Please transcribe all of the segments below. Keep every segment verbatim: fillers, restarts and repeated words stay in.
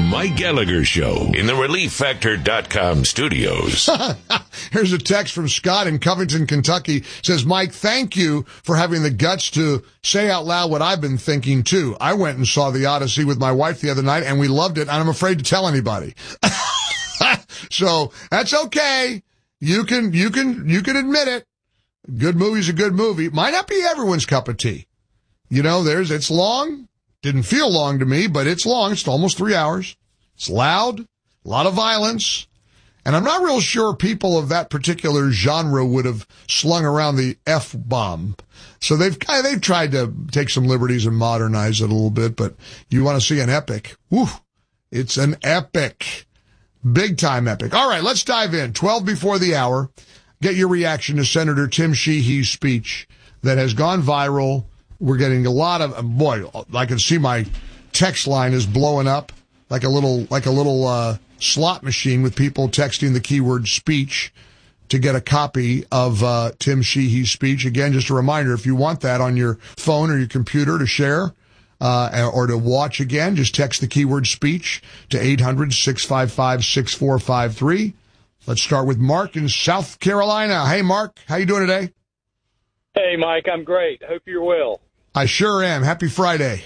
Mike Gallagher Show in the relief factor dot com studios. Here's a text from Scott in Covington, Kentucky. Says, Mike, thank you for having the guts to say out loud what I've been thinking, too. I went and saw The Odyssey with my wife the other night, and we loved it, and I'm afraid to tell anybody. So that's okay. You can, you can, you can admit it. Good movie's a good movie. Might not be everyone's cup of tea. You know, there's, it's long. Didn't feel long to me, but it's long. It's almost three hours. It's loud, a lot of violence. And I'm not real sure people of that particular genre would have slung around the F-bomb. So they've kind of, they've tried to take some liberties and modernize it a little bit, but you want to see an epic. Whew. It's an epic. Big time epic. All right, let's dive in. twelve before the hour. Get your reaction to Senator Tim Sheehy's speech that has gone viral. We're getting a lot of, boy, I can see my text line is blowing up like a little, like a little, uh, slot machine with people texting the keyword speech to get a copy of, uh, Tim Sheehy's speech. Again, just a reminder, if you want that on your phone or your computer to share, uh, or to watch again, just text the keyword speech to eight hundred, six five five, six four five three. Let's start with Mark in South Carolina. Hey, Mark, how you doing today? Hey, Mike, I'm great. Hope you're well. I sure am. Happy Friday.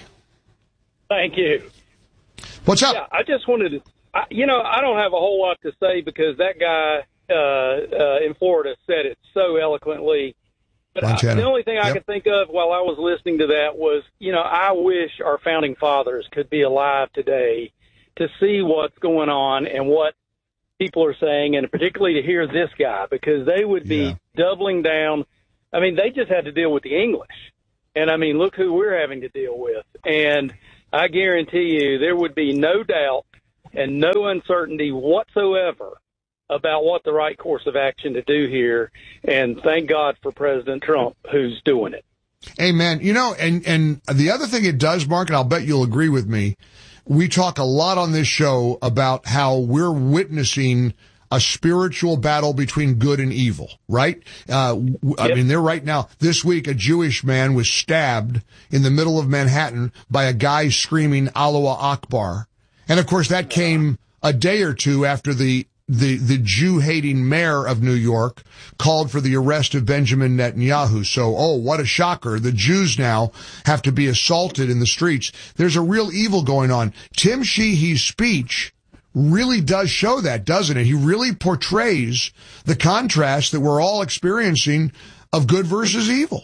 Thank you. What's up? Yeah, I just wanted to, I, you know, I don't have a whole lot to say because that guy uh, uh, in Florida said it so eloquently. But I, the only thing I yep. could think of while I was listening to that was, you know, I wish our founding fathers could be alive today to see what's going on and what people are saying, and particularly to hear this guy, because they would be yeah. doubling down. I mean, they just had to deal with the English. And, I mean, look who we're having to deal with. And I guarantee you there would be no doubt and no uncertainty whatsoever about what the right course of action to do here. And thank God for President Trump, who's doing it. Amen. You know, and, and the other thing it does, Mark, and I'll bet you'll agree with me, we talk a lot on this show about how we're witnessing a spiritual battle between good and evil, right? Uh, I yep. mean, they're right now, this week, a Jewish man was stabbed in the middle of Manhattan by a guy screaming Allah Akbar. And of course, that came a day or two after the the the Jew-hating mayor of New York called for the arrest of Benjamin Netanyahu. So, oh, what a shocker. The Jews now have to be assaulted in the streets. There's a real evil going on. Tim Sheehy's speech really does show that, doesn't it? He really portrays the contrast that we're all experiencing of good versus evil.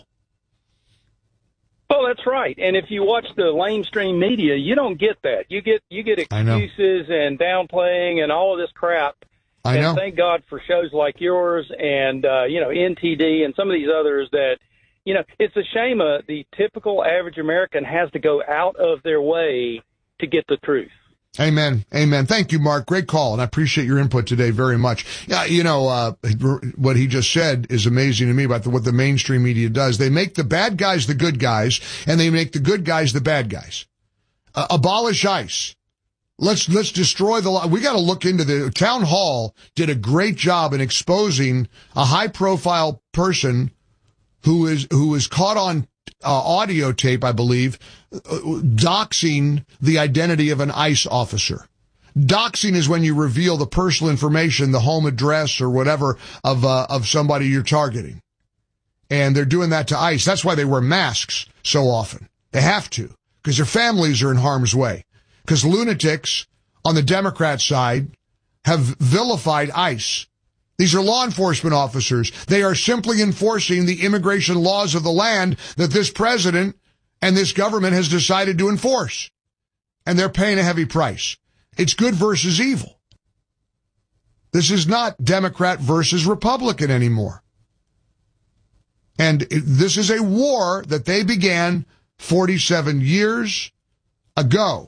Oh, that's right. And if you watch the mainstream media, you don't get that. You get you get excuses and downplaying and all of this crap. I and know. Thank God for shows like yours and, uh, you know, N T D and some of these others that, you know, it's a shame uh, the typical average American has to go out of their way to get the truth. Amen. Amen. Thank you, Mark. Great call, and I appreciate your input today very much. Yeah, you know, uh, what he just said is amazing to me about the, what the mainstream media does. They make the bad guys the good guys, and they make the good guys the bad guys. Uh, abolish ICE. Let's, let's destroy the law. We got to look into the town hall did a great job in exposing a high profile person who is, who was caught on uh, audio tape, I believe, uh, doxing the identity of an ICE officer. Doxing is when you reveal the personal information, the home address or whatever of, uh, of somebody you're targeting. And they're doing that to ICE. That's why they wear masks so often. They have to, because their families are in harm's way. Because lunatics on the Democrat side have vilified ICE. These are law enforcement officers. They are simply enforcing the immigration laws of the land that this president and this government has decided to enforce. And they're paying a heavy price. It's good versus evil. This is not Democrat versus Republican anymore. And it, this is a war that they began forty-seven years ago.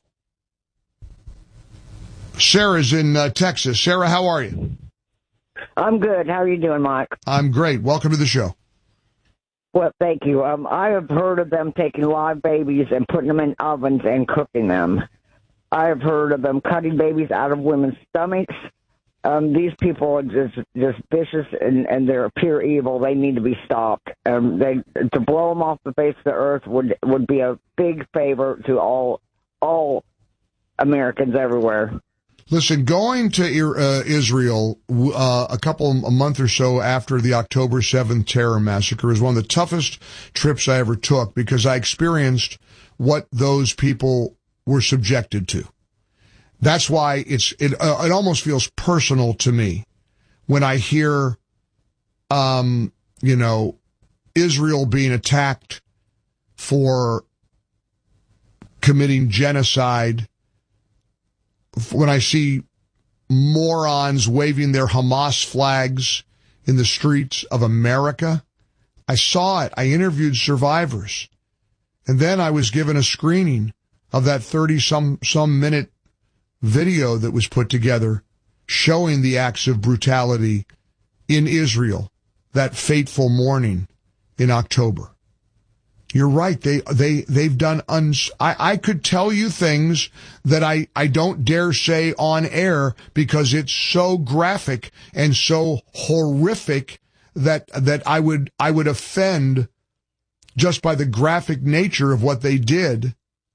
Sarah's in uh, Texas. Sarah, how are you? I'm good. How are you doing, Mike? I'm great. Welcome to the show. Well, thank you. Um, I have heard of them taking live babies and putting them in ovens and cooking them. I have heard of them cutting babies out of women's stomachs. Um, these people are just just vicious and, and they're pure evil. They need to be stopped. Um, they to blow them off the face of the earth would would be a big favor to all all Americans everywhere. Listen, going to uh, Israel uh, a couple, a month or so after the October seventh terror massacre is one of the toughest trips I ever took because I experienced what those people were subjected to. That's why it's it uh, it almost feels personal to me when I hear, um, you know, Israel being attacked for committing genocide. When I see morons waving their Hamas flags in the streets of America, I saw it. I interviewed survivors. And then I was given a screening of that thirty some, some minute video that was put together showing the acts of brutality in Israel that fateful morning in October. You're right. They, they, they've done, uns- I, I could tell you things that I, I don't dare say on air because it's so graphic and so horrific that, that I would, I would offend just by the graphic nature of what they did,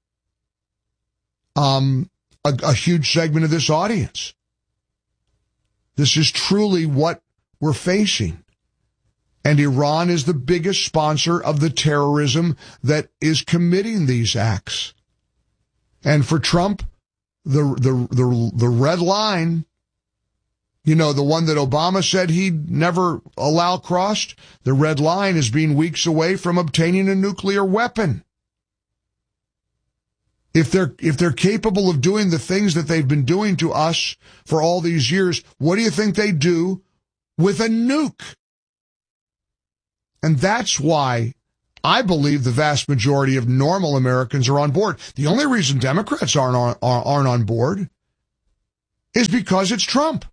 um, a, a huge segment of this audience. This is truly what we're facing. And Iran is the biggest sponsor of the terrorism that is committing these acts. And for Trump, the, the, the, the red line, you know, the one that Obama said he'd never allow crossed, the red line is being weeks away from obtaining a nuclear weapon. If they're, if they're capable of doing the things that they've been doing to us for all these years, what do you think they do with a nuke? And that's why I believe the vast majority of normal Americans are on board. The only reason Democrats aren't on, aren't on board is because it's Trump.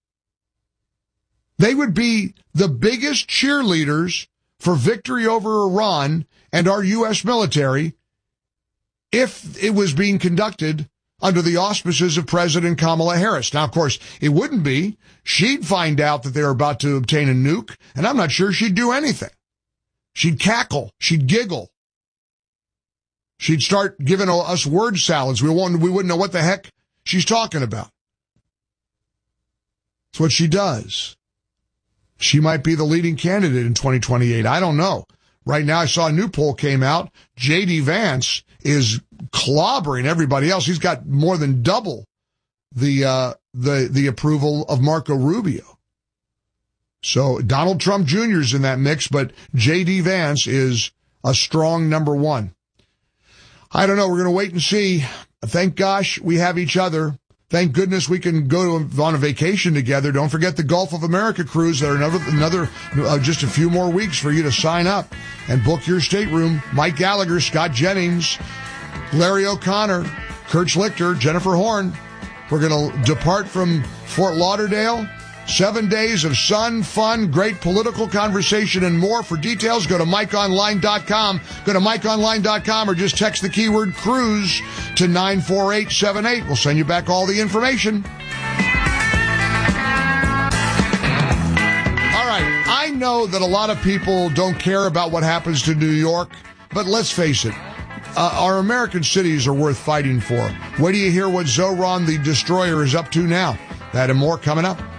They would be the biggest cheerleaders for victory over Iran and our U S military if it was being conducted under the auspices of President Kamala Harris. Now, of course, it wouldn't be. She'd find out that they're about to obtain a nuke, and I'm not sure she'd do anything. She'd cackle. She'd giggle. She'd start giving us word salads. We won't, we wouldn't know what the heck she's talking about. It's what she does. She might be the leading candidate in twenty twenty-eight. I don't know. Right now, I saw a new poll came out. J D Vance is clobbering everybody else. He's got more than double the, uh, the, the approval of Marco Rubio. So Donald Trump Junior is in that mix, but J D Vance is a strong number one. I don't know. We're going to wait and see. Thank gosh we have each other. Thank goodness we can go to, on a vacation together. Don't forget the Gulf of America cruise. There are another, another uh, just a few more weeks for you to sign up and book your stateroom. Mike Gallagher, Scott Jennings, Larry O'Connor, Kurt Schlichter, Jennifer Horn. We're going to depart from Fort Lauderdale. Seven days of sun, fun, great political conversation, and more. For details, go to Mike Online dot com. Go to Mike Online dot com or just text the keyword cruise to nine four eight seven eight. We'll send you back all the information. All right. I know that a lot of people don't care about what happens to New York, but let's face it. Uh, our American cities are worth fighting for. Wait till you hear what Zoran the Destroyer is up to now. That and more coming up.